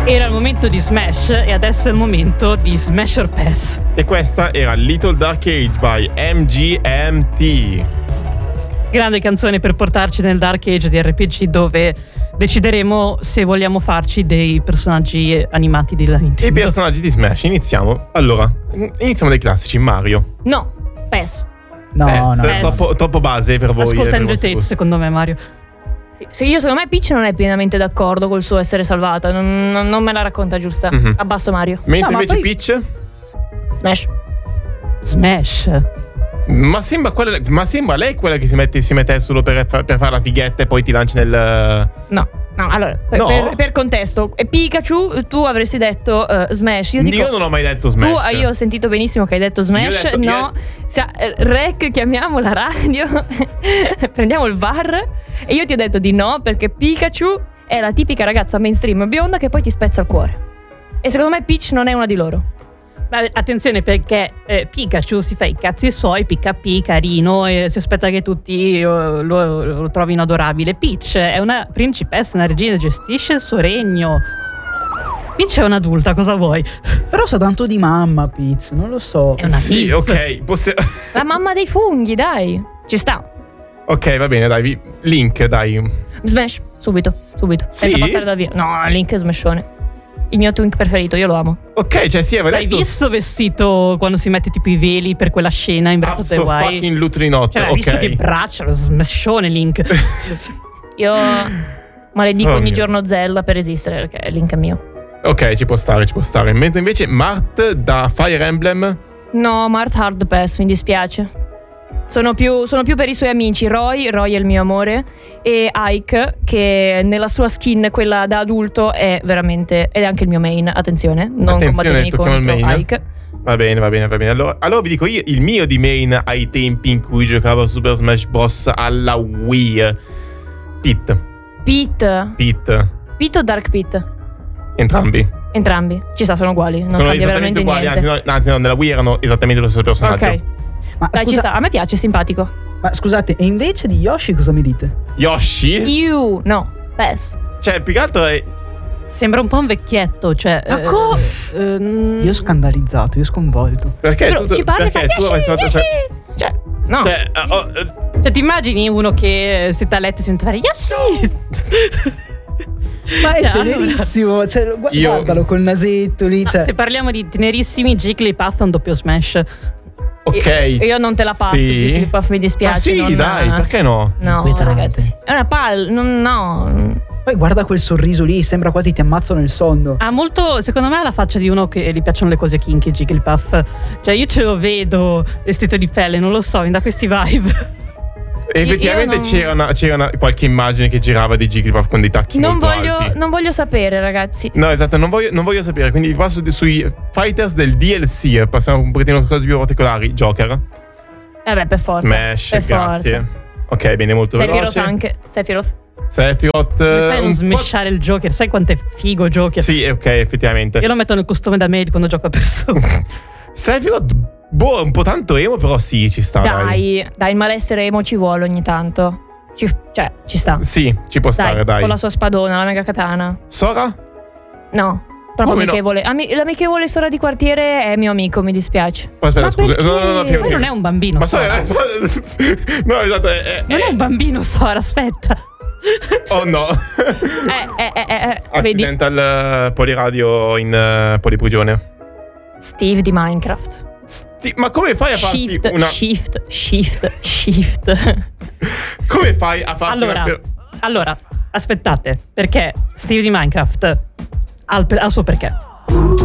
Era il momento di Smash e adesso è il momento di Smash or Pass. E questa era Little Dark Age by MGMT. Grande canzone per portarci nel Dark Age di RPG, dove decideremo se vogliamo farci dei personaggi animati della Nintendo. I personaggi di Smash, iniziamo. Allora, iniziamo dai classici. Mario. No, PES. No, no. Troppo base per voi. Ascolta per Andrew il vostro Tate, gusto. secondo me, Mario. Sì, io secondo me Peach non è pienamente d'accordo col suo essere salvata. Non me la racconta giusta. Mhm. Abbasso Mario. Mentre No, ma invece poi- Peach. Smash. Smash. Ma sembra lei quella che si mette solo per fare la fighetta e poi ti lanci nel. No, allora, No? per contesto, Pikachu, tu avresti detto Smash. Io dico, Io non ho mai detto Smash. io ho sentito benissimo che hai detto Smash. Io ho detto- Rec, chiamiamo la radio, prendiamo il VAR. E io ti ho detto di no, perché Pikachu è la tipica ragazza mainstream bionda che poi ti spezza il cuore. E secondo me Peach non è una di loro. Ma attenzione, perché Pikachu si fa i cazzi suoi, picca carino, e si aspetta che tutti lo trovino adorabile. Peach è una principessa, una regina, gestisce il suo regno. Peach è un'adulta, cosa vuoi? Però sa tanto di mamma, Peach, non lo so. È una Sì, milf. ok. La mamma dei funghi, dai. Ci sta. Ok, va bene, dai. Link, dai. Smash, subito. Senza Sì? passare da via. No, Link è smashone. Il mio twink preferito, io lo amo. Ok, cioè sì, aveva L'hai detto. visto vestito quando si mette tipo i veli per quella scena in Breath of the Wild? fucking Lutrinotto, Cioè, hai ok. visto che braccia, lo smashone Link. Io maledico Oh ogni mio. giorno Zelda per esistere, perché Link è mio. Ok, ci può stare. Mentre invece Mart da Fire Emblem. No, Mart Hard Pass, mi dispiace. Sono più per i suoi amici. Roy è il mio amore. E Ike, che nella sua skin, quella da adulto, è veramente. Ed è anche il mio main. Attenzione, non combattetemi tocchiamo il contro main. Ike. Va bene. Allora vi dico io il mio di main ai tempi in cui giocavo a Super Smash Bros. Alla Wii. Pete o Dark Pete? Entrambi. Entrambi. Ci sta, sono uguali. Non Sono cambia esattamente veramente uguali. niente. Anzi, no, nella Wii erano esattamente lo stesso personaggio. Ok. Ma, Dai, ci sta. A me piace, è simpatico. ma scusate, e invece di Yoshi cosa mi dite? Yoshi? No, PES. Cioè, più che altro è. Sembra un po' un vecchietto, cioè. Ma Io scandalizzato, io sconvolto. Perché Però tu. ci parla e fa Perché tu avresti fatto. Cioè, no. Cioè, Cioè, ti immagini uno che si sta a letto e si mette a fare Yoshi? Ma è Cioè, tenerissimo, cioè, Io- guardalo col nasetto lì, No, cioè. se parliamo di tenerissimi, Jigglypuff è un doppio Smash. ok. Io non te la passo, sì. Jigglypuff, mi dispiace. Ma sì, non- dai, perché no? No, Inquietante. ragazzi. È una palla. No. Poi guarda quel sorriso lì, sembra quasi ti ammazzano nel sonno. Ha molto, secondo me, ha la faccia di uno che gli piacciono le cose kinky, Jigglypuff. Cioè, io ce lo vedo vestito di pelle, non lo so, mi dà questi vibe. Effettivamente io non- c'era qualche immagine che girava di Jigglypuff con dei tacchi molto alti. Non voglio sapere, ragazzi. No, esatto, non voglio sapere. Quindi passo sui fighters del DLC. Passiamo un pochettino a cose più particolari. Joker, Vabbè, per forza. Smash, per grazie. forza. Ok, bene, molto Sephiroth veloce. anche. Sephiroth. Sephiroth. Come fai a non un po'- smashare il Joker? Sai quanto è figo Joker? Sì, ok, effettivamente. Io lo metto nel costume da maid quando gioco a persona. Sephiroth, un po' tanto emo, però sì, ci sta. Dai. Dai, il malessere emo ci vuole ogni tanto. Ci sta. Sì, ci può stare, dai. Con la sua spadona, la mega katana. Sora? No. Proprio Come no? amichevole. L'amichevole Sora di quartiere è mio amico, mi dispiace. Aspetta, Ma scusa. perché? No, Poi non è un bambino, Ma Sora. no, esatto. Non è un bambino, Sora, aspetta. Oh no. Vedi? Accidental poliradio in poliprigione. Steve di Minecraft. Ma come fai a farti una. Shift. Come fai a farti Allora, aspettate, perché Steve di Minecraft ha il suo perché.